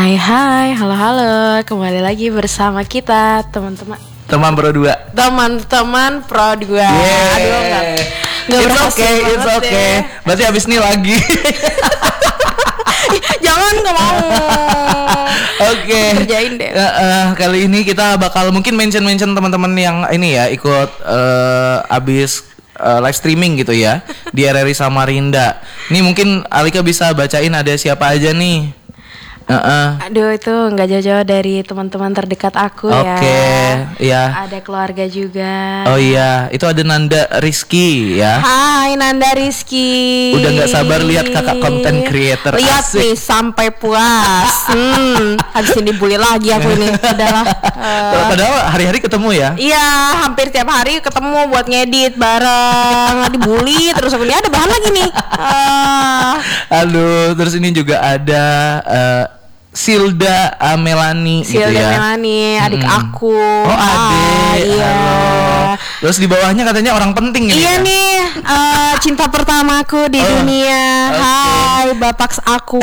Hai, halo, kembali lagi bersama kita teman-teman. Teman berdua. Teman-teman Pro 2. Yeah. Aduh, enggak It's okay. Berarti abis ini lagi. Jangan, nggak mau. Oke. Kerjain deh. Kali ini kita bakal mungkin mention teman-teman yang ini ya ikut abis live streaming gitu ya di RRI Samarinda. Ini mungkin Alika bisa bacain ada siapa aja nih. Aduh, itu nggak jauh-jauh dari teman-teman terdekat aku ya. Oke, iya. Ada keluarga juga. Oh iya, itu ada Nanda Rizky ya. Hai Nanda Rizky. Udah nggak sabar lihat kakak content creator. Lihat asik. nih sampai puas. Habis ini dibully lagi aku ini. Adalah. Padahal hari-hari ketemu ya. Iya, hampir tiap hari ketemu buat ngedit bareng. Dibully terus aku ini ada bahan lagi nih. Aduh, terus ini juga ada Silda Melani gitu ya. Silda Melani, adik aku. Oh, adik. Iya. Halo. Terus di bawahnya katanya orang penting ini. Iya ya? nih, cinta pertamaku di dunia. Okay. Hai, bapak aku.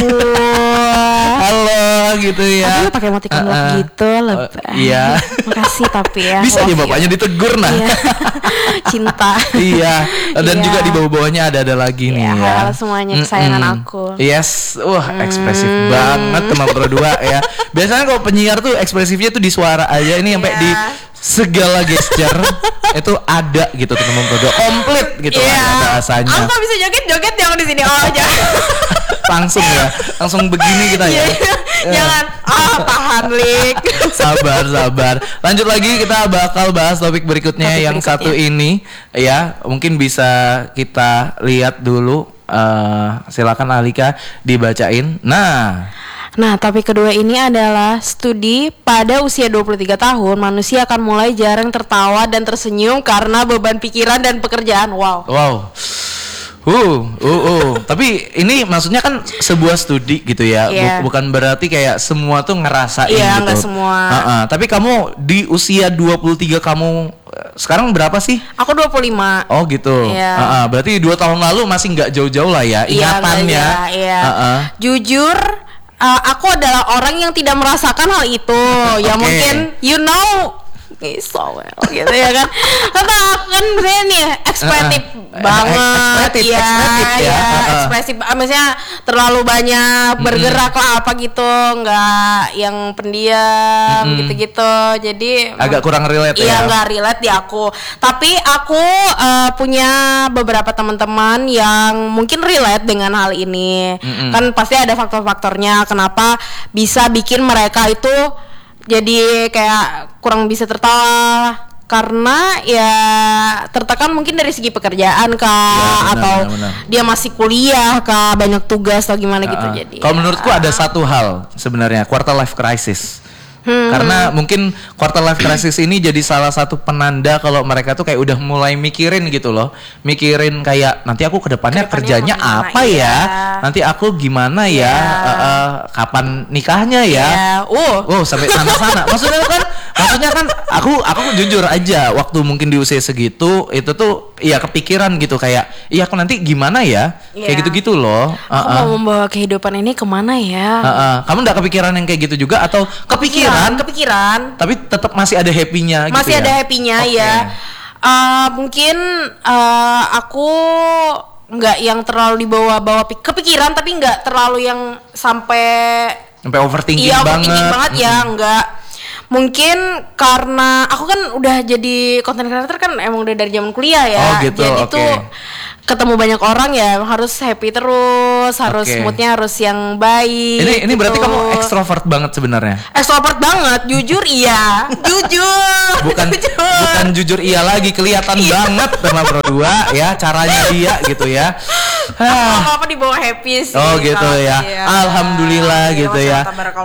Halo gitu ya. Aduh, pakai emoticon love gitu, iya. Makasih tapi ya. Bisa ya bapaknya ditegur nah. Iya. Cinta. Iya. Dan Iya. juga di bawah-bawahnya ada lagi nih ya. Halo semuanya, kesayangan aku. Yes, ekspresif banget teman berdua ya. Biasanya kalau penyiar tuh ekspresifnya tuh di suara aja, ini sampai di segala gesture itu ada gitu teman berdua, komplit gitu ada bahasanya. Aku gak bisa joget yang di sini aja. langsung begini kita ya. Jangan tahan Lik. Sabar. Lanjut lagi, kita bakal bahas topik berikutnya yang satu ini ya. Mungkin bisa kita lihat dulu. Silakan Alika dibacain. Nah, topik kedua ini adalah studi pada usia 23 tahun manusia akan mulai jarang tertawa dan tersenyum karena beban pikiran dan pekerjaan. Wow. Tapi ini maksudnya kan sebuah studi gitu ya. Bukan berarti kayak semua tuh ngerasain gitu. Iya, enggak semua. Tapi kamu di usia 23 kamu sekarang berapa sih? Aku 25. Oh gitu. Iya. Berarti 2 tahun lalu masih nggak jauh-jauh lah ya ingatannya. Iya. Jujur, aku adalah orang yang tidak merasakan hal itu. Ya mungkin so well gitu ya kan. Karena aku kan misalnya nih ekspresif banget. Ekspresif. Maksudnya terlalu banyak bergerak lah apa gitu, nggak yang pendiam gitu-gitu. Jadi agak kurang relate ya. Iya, nggak relate di aku. Tapi aku punya beberapa teman-teman yang mungkin relate dengan hal ini. Kan pasti ada faktor-faktornya kenapa bisa bikin mereka itu jadi kayak kurang bisa tertawa, karena ya tertekan mungkin dari segi pekerjaan kah, atau dia masih kuliah kah, banyak tugas atau gimana gitu. Jadi kalau menurutku ada satu hal sebenarnya, quarter life crisis. Karena mungkin quarter life crisis ini jadi salah satu penanda kalau mereka tuh kayak udah mulai mikirin gitu loh. Mikirin kayak nanti aku kedepannya kerjanya apa ya? Nanti aku gimana ya? Kapan nikahnya ya? Sampai sana-sana. Maksudnya kan aku jujur aja waktu mungkin di usia segitu itu tuh ya kepikiran gitu kayak aku nanti gimana ya? Kayak gitu-gitu loh. Aku mau membawa kehidupan ini kemana ya? Kamu nggak kepikiran yang kayak gitu juga atau kepikiran tapi tetap masih ada happy-nya gitu. Masih ada happy-nya ya. Mungkin aku nggak yang terlalu dibawa-bawa kepikiran, tapi nggak terlalu yang sampai overthinking banget ya, enggak. Mungkin karena aku kan udah jadi content creator kan emang udah dari zaman kuliah ya. Jadi tuh ketemu banyak orang ya harus happy terus, harus moodnya harus yang baik. Ini gitu. Berarti kamu ekstrovert banget sebenarnya. Ekstrovert banget, jujur iya. Bukan jujur iya lagi, kelihatan banget sama berdua ya caranya dia gitu ya. Apa dibawa happy sih. Oh gitu ya. Alhamdulillah gitu ya.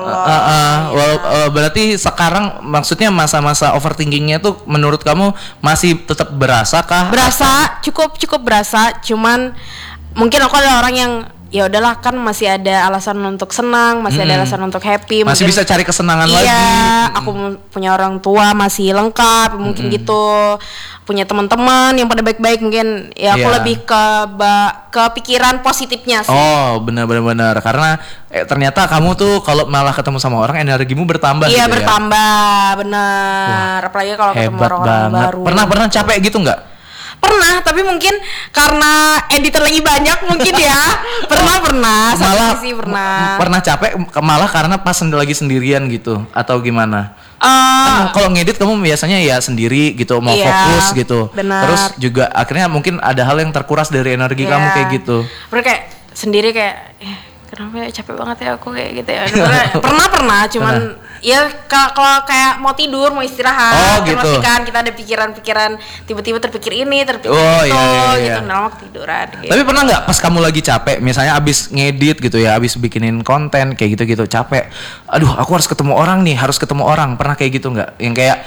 Berarti sekarang maksudnya masa-masa overthinkingnya tuh menurut kamu masih tetap berasa kah? Berasa, cukup berasa. Cuman mungkin aku adalah orang yang ya udahlah, kan masih ada alasan untuk senang, masih ada alasan untuk happy, masih mungkin, bisa cari kesenangan iya, lagi. aku punya orang tua masih lengkap, mungkin gitu, punya teman-teman yang pada baik-baik, mungkin ya aku lebih ke pikiran positifnya sih. Oh, benar karena ternyata kamu tuh kalau malah ketemu sama orang energimu bertambah. Iya, gitu bertambah, benar. Apalagi kalau ketemu orang baru. Pernah capek gitu nggak? Pernah, tapi mungkin karena editor lagi banyak mungkin ya. Pernah Malah sih pernah. Pernah capek malah karena pas lagi sendirian gitu atau gimana? Kan kalau ngedit kamu biasanya ya sendiri gitu, mau fokus gitu. Bener. Terus juga akhirnya mungkin ada hal yang terkuras dari energi kamu kayak gitu. Bener, kayak sendiri kayak kenapa ya, capek banget ya aku kayak gitu ya. Pernah cuman ya kalau kayak mau tidur, mau istirahat, gitu. Pasti kan kita ada pikiran-pikiran, tiba-tiba terpikir ini, terpikir itu, gitu, dalam waktu tiduran. Gitu. Tapi pernah nggak pas kamu lagi capek, misalnya abis ngedit gitu ya, abis bikinin konten kayak gitu capek, aduh aku harus ketemu orang nih, pernah kayak gitu nggak? Yang kayak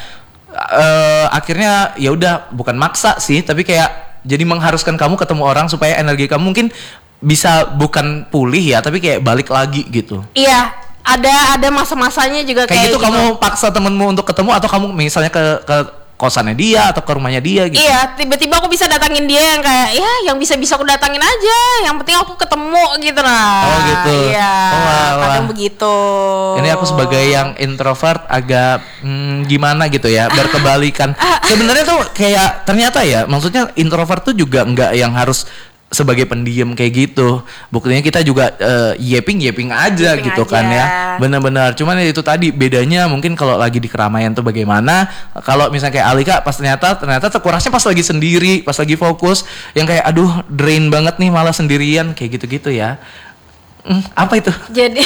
akhirnya ya udah, bukan maksa sih, tapi kayak jadi mengharuskan kamu ketemu orang supaya energi kamu mungkin bisa bukan pulih ya, tapi kayak balik lagi gitu. Iya. Ada masa-masanya juga kayak gitu. Kamu paksa temenmu untuk ketemu atau kamu misalnya ke kosannya dia atau ke rumahnya dia gitu? Iya, tiba-tiba aku bisa datangin dia yang kayak yang bisa aku datangin aja, yang penting aku ketemu gitu lah. Oh gitu. Iya. Kadang begitu. Ini aku sebagai yang introvert agak gimana gitu ya, berkebalikan. Sebenarnya tuh kayak ternyata ya, maksudnya introvert tuh juga nggak yang harus sebagai pendiam kayak gitu. Buktinya kita juga yeping aja gitu aja. Kan ya. Benar-benar. Cuman itu tadi bedanya mungkin kalau lagi di keramaian tuh bagaimana. Kalau misalnya kayak Alika pas ternyata terkurasnya pas lagi sendiri, pas lagi fokus, yang kayak aduh drain banget nih malah sendirian kayak gitu-gitu ya. Apa itu? Jadi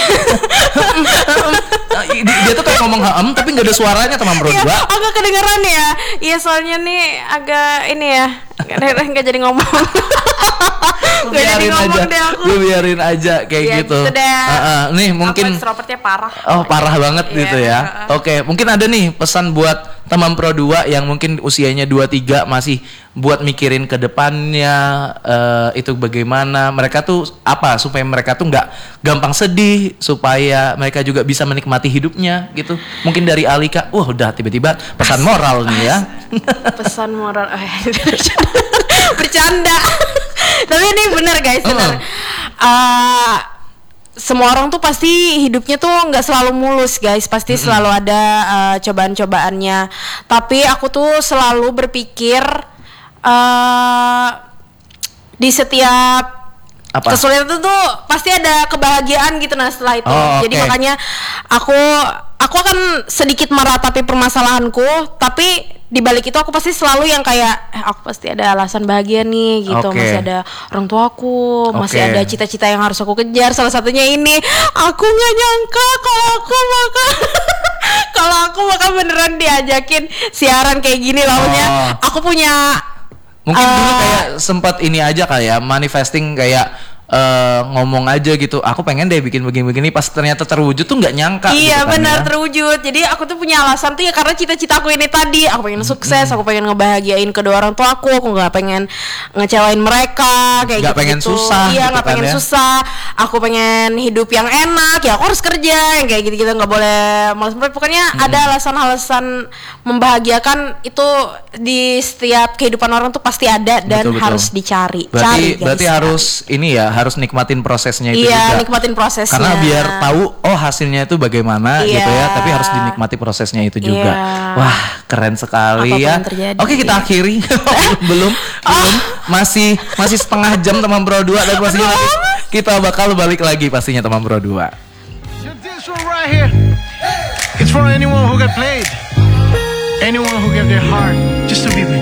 dia tuh kayak ngomong tapi nggak ada suaranya teman berdua. Ya, agak kedengeran ya. Iya, soalnya nih agak ini ya. Nggak jadi ngomong. biarin aja kayak gitu. Nih mungkin extrovertnya parah. Oh, parah banget gitu ya. Oke, mungkin ada nih pesan buat teman Pro 2 yang mungkin usianya 23 masih buat mikirin ke depannya, itu bagaimana mereka tuh apa supaya mereka tuh nggak gampang sedih, supaya mereka juga bisa menikmati hidupnya gitu. Mungkin dari Alika, udah tiba-tiba pesan moral nih ya. Pesan moral, bercanda. Tapi ini benar guys, benar. Semua orang tuh pasti hidupnya tuh nggak selalu mulus guys, pasti selalu ada cobaan-cobaannya. Tapi aku tuh selalu berpikir di setiap kesulitan itu tuh pasti ada kebahagiaan gitu setelah itu. Jadi makanya aku akan sedikit meratapi permasalahanku, tapi di balik itu aku pasti selalu yang kayak aku pasti ada alasan bahagia nih gitu. Masih ada orang tuaku, masih ada cita-cita yang harus aku kejar. Salah satunya ini, aku nggak nyangka kalau aku bakal beneran diajakin siaran kayak gini launya. Aku punya mungkin dulu kayak sempat ini aja kayak manifesting kayak ngomong aja gitu, aku pengen deh bikin begini-begini, pas ternyata terwujud tuh nggak nyangka. Iya gitu benar, kan, terwujud. Jadi aku tuh punya alasan tuh ya karena cita-cita aku ini tadi. Aku pengen sukses, aku pengen ngebahagiain kedua orang tua aku nggak pengen ngecewain mereka kayak gak gitu. Pengen susah. Iya, nggak gitu pengen kan, susah. Aku pengen hidup yang enak, ya aku harus kerja yang kayak gitu-gitu, nggak boleh malas. Pokoknya ada alasan-alasan membahagiakan itu di setiap kehidupan orang tuh pasti ada dan betul. Harus dicari. Berarti harus ini ya, harus nikmatin prosesnya itu juga. Iya, nikmatin prosesnya. Karena biar tahu hasilnya itu bagaimana gitu ya, tapi harus dinikmati prosesnya itu juga. Wah, keren sekali. Apapun ya. Oke, kita akhiri. belum masih setengah jam teman Pro 2 dan pastinya kita bakal balik lagi pastinya teman Pro 2. It's for anyone who got played. Anyone who gave their heart just to be